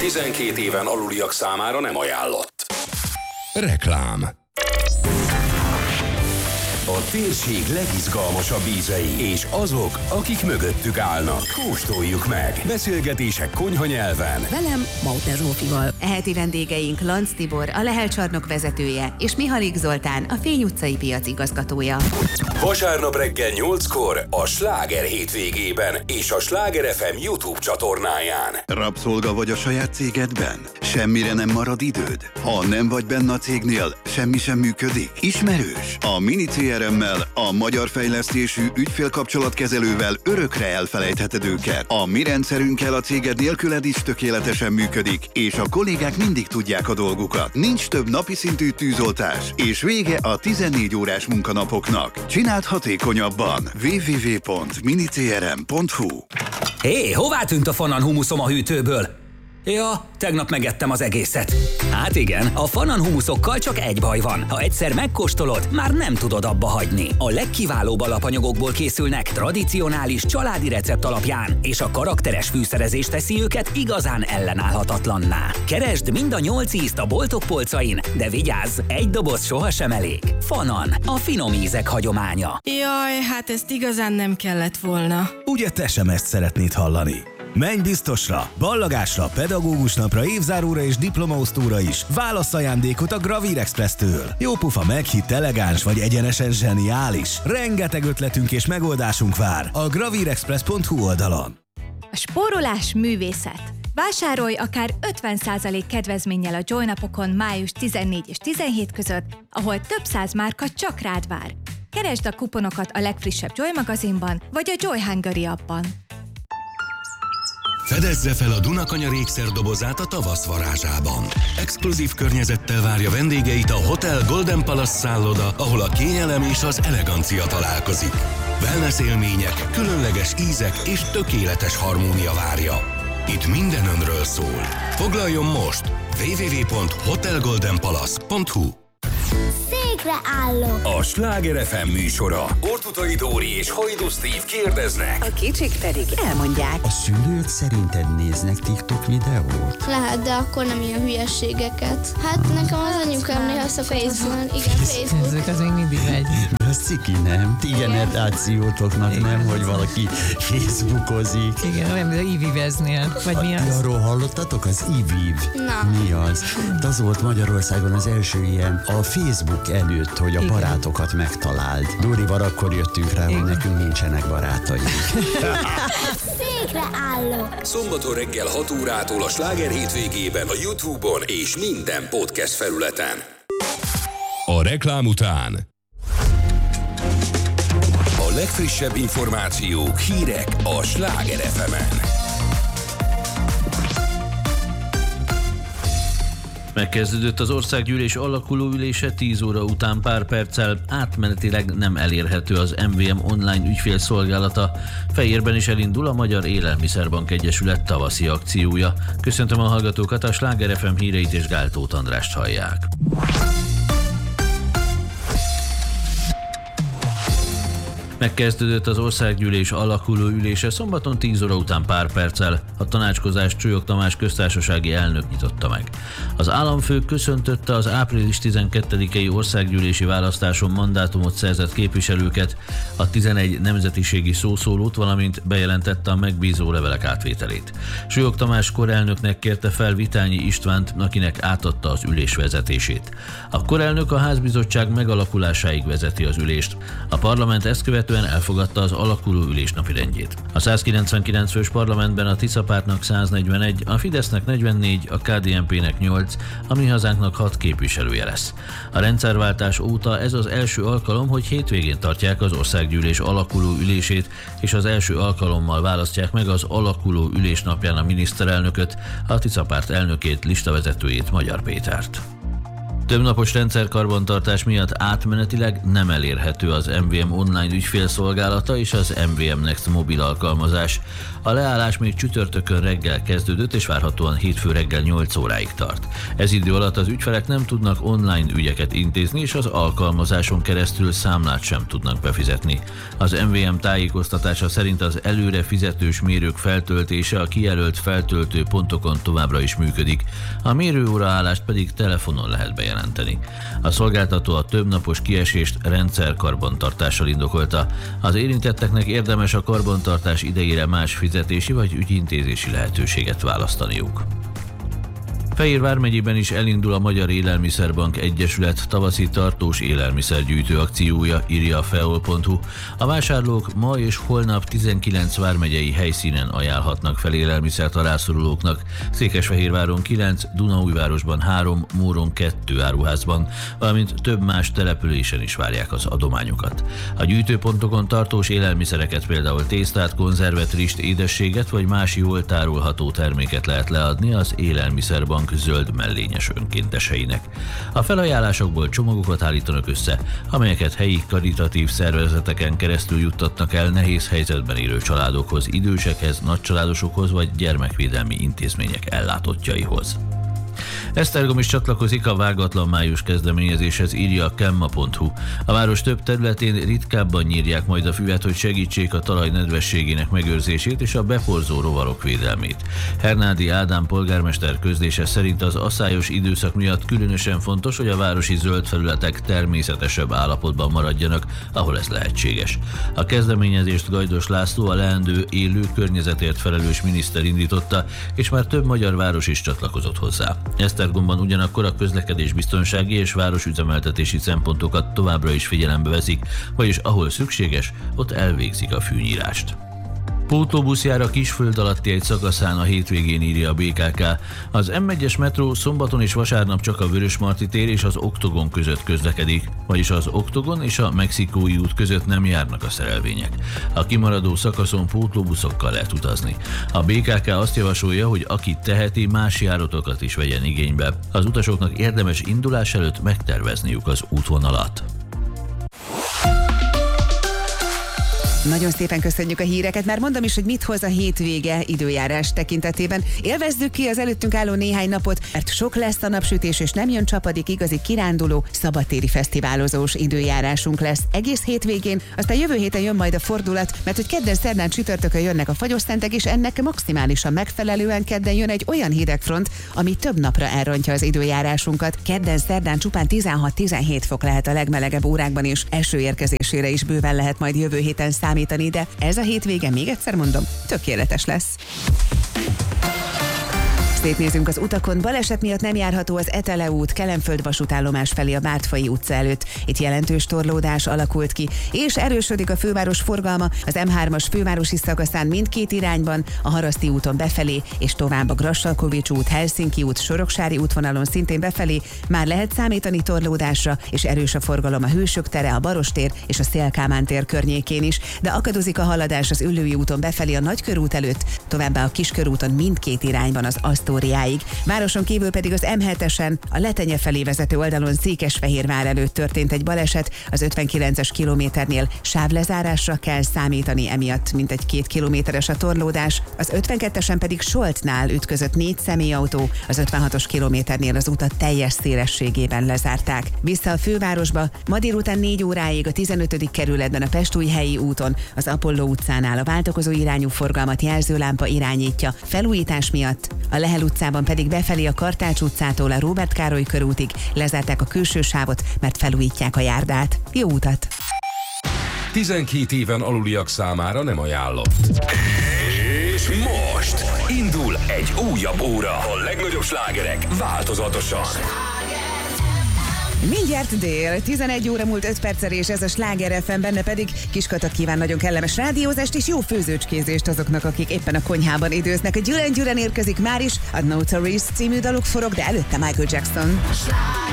12 éven aluliak számára nem ajánlott. Reklám. A térség legizgalmasabb ízei, és azok, akik mögöttük állnak. Kóstoljuk meg. Beszélgetések konyhanyelven. Velem, Mauter Zsófival. Eheti vendégeink Lanc Tibor, a Lehel csarnok vezetője, és Mihalik Zoltán, a Fény utcai piac igazgatója. Vasárnap reggel 8-kor a Sláger hétvégében és a Sláger FM YouTube csatornáján. Rabszolga vagy a saját cégedben? Semmire nem marad időd? Ha nem vagy benne a cégnél, semmi sem működik? Ismerős? A Mini CRM-mel, a magyar fejlesztésű ügyfélkapcsolatkezelővel örökre elfelejtheted őket. A mi rendszerünkkel a céged nélküled is tökéletesen működik, és a kollégák mindig tudják a dolgukat. Nincs több napi szintű tűzoltás, és vége a 14 órás munkanapoknak. Csináld hatékonyabban. www.minicrm.hu. Hé, hová tűnt a Fanan humuszom a hűtőből? Ja, tegnap megettem az egészet. Hát igen, a Fanan humuszokkal csak egy baj van. Ha egyszer megkóstolod, már nem tudod abba hagyni. A legkiválóbb alapanyagokból készülnek, tradicionális családi recept alapján, és a karakteres fűszerezés teszi őket igazán ellenállhatatlanná. Keresd mind a 8 ízt a boltok polcain, de vigyázz, egy doboz sohasem elég. Fanan, a finom ízek hagyománya. Jaj, hát ezt igazán nem kellett volna. Ugye te sem ezt szeretnéd hallani? Menj biztosra, ballagásra, pedagógus napra, évzáróra és diplomaosztóra is. Válasz ajándékot a Gravír Express-től. Jó pufa, meghitt, elegáns vagy egyenesen zseniális. Rengeteg ötletünk és megoldásunk vár a gravírexpress.hu oldalon. A spórolás művészet. Vásárolj akár 50% kedvezménnyel a Joy napokon május 14 és 17 között, ahol több száz márka csak rád vár. Keresd a kuponokat a legfrissebb Joy magazinban vagy a Joy Hungary appban. Fedezze fel a Dunakanyar ékszerdobozát a tavasz varázsában. Exkluzív környezettel várja vendégeit a Hotel Golden Palace szálloda, ahol a kényelem és az elegancia találkozik. Wellness élmények, különleges ízek és tökéletes harmónia várja. Itt minden önről szól. Foglaljon most! www.hotelgoldenpalace.hu. Székre állok! A Sláger FM műsora. Ortutai Dóri és Hajdú Steve kérdeznek. A kicsik pedig elmondják. A szülők szerinted néznek TikTok videót? Lehet, de akkor nem ilyen hülyeségeket. Hát nekem az anyukám néha Facebook. Igen, Facebook. Ez még mindig megy. Az ciki, nem? Ti generációtoknak nem, hogy valaki Facebookozik. Igen, olyan, mint az iviveznél, vagy mi az? Ti arról hallottatok? Az iviv. Na. Mi az? Az volt Magyarországon az első ilyen a Facebook előtt, hogy a igen, barátokat megtaláld. Dórival akkor jöttünk rá, hogy nekünk nincsenek barátaink. Székre állok! Szombaton reggel 6 órától a Sláger hétvégében a YouTube-on és minden podcast felületen. A reklám után A legfrissebb információk, hírek a Sláger FM-en. Megkezdődött az országgyűlés alakuló ülése 10 óra után pár perccel, átmenetileg nem elérhető az MVM online ügyfélszolgálata. Fejérben is elindul a Magyar Élelmiszerbank Egyesület tavaszi akciója. Köszöntöm a hallgatókat, a Sláger FM híreit és Gál Tóth Andrást hallják. Megkezdődött az országgyűlés alakuló ülése szombaton 10 óra után pár perccel. A tanácskozást Csúlyog Tamás köztársasági elnök nyitotta meg. Az államfő köszöntötte az április 12-i országgyűlési választáson mandátumot szerzett képviselőket, a 11 nemzetiségi szószólót, valamint bejelentette a megbízó levelek átvételét. Csúlyog Tamás korelnöknek kérte fel Vitányi Istvánt, akinek átadta az ülés vezetését. A korelnök a házbizottság megalakulásáig vezeti az ülést. A parlament ezt követően elfogadta az alakuló ülés napirendjét. A 199 fős parlamentben a Tisza Pártnak 141, a Fidesznek 44, a KDNP-nek 8, a Mi Hazánknak 6 képviselője lesz. A rendszerváltás óta ez az első alkalom, hogy hétvégén tartják az országgyűlés alakuló ülését, és az első alkalommal választják meg az alakuló ülés napján a miniszterelnököt, a Tisza Párt elnökét, listavezetőjét, Magyar Pétert. Többnapos rendszerkarbantartás miatt átmenetileg nem elérhető az MVM online ügyfélszolgálata és az MVM Next mobil alkalmazás. A leállás még csütörtökön reggel kezdődött, és várhatóan hétfő reggel 8 óráig tart. Ez idő alatt az ügyfelek nem tudnak online ügyeket intézni, és az alkalmazáson keresztül számlát sem tudnak befizetni. Az MVM tájékoztatása szerint az előre fizetős mérők feltöltése a kijelölt feltöltő pontokon továbbra is működik. A mérőóraállást pedig telefonon lehet bejelenteni. A szolgáltató a többnapos kiesést rendszerkarbantartással indokolta. Az érintetteknek érdemes a karbantartás idejére más fizetési vagy ügyintézési lehetőséget választaniuk. Fejér vármegyében is elindul a Magyar Élelmiszerbank Egyesület tavaszi tartós élelmiszergyűjtő akciója, írja a feol.hu. A vásárlók ma és holnap 19 vármegyei helyszínen ajánlhatnak fel élelmiszert a rászorulóknak. Székesfehérváron 9, Dunaújvárosban 3, Móron 2 áruházban, valamint több más településen is várják az adományokat. A gyűjtőpontokon tartós élelmiszereket, például tésztát, konzervet, rist, édességet vagy más jól tárolható terméket lehet leadni az Élelmiszerbank zöld mellényes önkénteseinek. A felajánlásokból csomagokat állítanak össze, amelyeket helyi karitatív szervezeteken keresztül juttatnak el nehéz helyzetben élő családokhoz, idősekhez, nagycsaládosokhoz vagy gyermekvédelmi intézmények ellátottjaihoz. Esztergom is csatlakozik a Vágatlan május kezdeményezéshez, írja a Kemma.hu. A város több területén ritkábban nyírják majd a füvet, hogy segítsék a talaj nedvességének megőrzését és a beporzó rovarok védelmét. Hernádi Ádám polgármester közlése szerint az aszályos időszak miatt különösen fontos, hogy a városi zöld felületek természetesebb állapotban maradjanak, ahol ez lehetséges. A kezdeményezést Gajdos László, a leendő élő környezetért felelős miniszter indította, és már több magyar város is csatlakozott hozzá. Esztergomban ugyanakkor a közlekedésbiztonsági és városüzemeltetési szempontokat továbbra is figyelembe veszik, vagyis ahol szükséges, ott elvégzik a fűnyírást. Pótlóbusz jár a Kisföld alatti egy szakaszán a hétvégén, írja a BKK. Az M1-es metró szombaton és vasárnap csak a Vörösmarty tér és az Oktogon között közlekedik, vagyis az Oktogon és a Mexikói út között nem járnak a szerelvények. A kimaradó szakaszon pótlóbuszokkal lehet utazni. A BKK azt javasolja, hogy aki teheti, más járatokat is vegyen igénybe. Az utasoknak érdemes indulás előtt megtervezniük az útvonalat. Nagyon szépen köszönjük a híreket, már mondom is, hogy mit hoz a hétvége időjárás tekintetében. Élvezzük ki az előttünk álló néhány napot, mert sok lesz a napsütés, és nem jön csapadék, igazi kiránduló, szabadtéri fesztiválozós időjárásunk lesz egész hétvégén, aztán jövő héten jön majd a fordulat, mert hogy kedden, szerdán, csütörtökön jönnek a fagyos-szentek, és ennek maximálisan megfelelően kedden jön egy olyan hidegfront, ami több napra elrontja az időjárásunkat. Kedden, szerdán csupán 16-17 fok lehet a legmelegebb órákban, és eső érkezésére is bőven lehet majd jövő héten számítani, de ez a hétvége, még egyszer mondom, tökéletes lesz. Szétnézünk az utakon, baleset miatt nem járható az Etele út Kelenföld vasútállomás felé a Bártfai utca előtt. Itt jelentős torlódás alakult ki, és erősödik a főváros forgalma az M3-as fővárosi szakaszán mindkét irányban, a Haraszti úton befelé, és tovább a Grassalkovich út, Helsinki út, Soroksári útvonalon szintén befelé. Már lehet számítani torlódásra, és erős a forgalom a Hősök tere, a Barostér és a Széll-Kálmán tér környékén is, de akadozik a haladás az Üllői úton befelé a Nagykörút előtt, továbbá a Kiskörúton mindkét irányban az Asztóriáig. Városon kívül pedig az M7-esen a Letenye felé vezető oldalon Székesfehérvár előtt történt egy baleset, az 59-es kilométernél sávlezárásra kell számítani, emiatt mintegy 2 kilométeres a torlódás, az 52-esen pedig Soltnál ütközött 4 személyautó, az 56-os kilométernél az utat teljes szélességében lezárták. Vissza a fővárosba, ma délután 4 óráig a 15. kerületben a Pestújhelyi úton, az Apolló utcánál a váltakozó irányú forgalmat jelzőlámpa irányítja felújítás miatt, a Lehel utcában pedig befelé a Kartács utcától a Róbert Károly körútig lezárták a külső sávot, mert felújítják a járdát. Jó utat! 12 éven aluliak számára nem ajánlott. És most indul egy újabb óra. A legnagyobb slágerek változatosan. Mindjárt dél, 11 óra múlt 5 perccel, és ez a Sláger FM, benne pedig Kiskatat kíván nagyon kellemes rádiózást és jó főzőcskézést azoknak, akik éppen a konyhában időznek. A Gyuren érkezik már is, a Notorious című dalok forog, de előtte Michael Jackson.